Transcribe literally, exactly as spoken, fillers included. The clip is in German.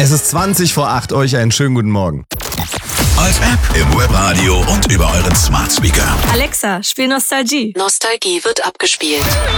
Es ist zwanzig vor acht. Euch einen schönen guten Morgen. Als App im Webradio und über euren Smart Speaker. Alexa, spiel Nostalgie. Nostalgie wird abgespielt.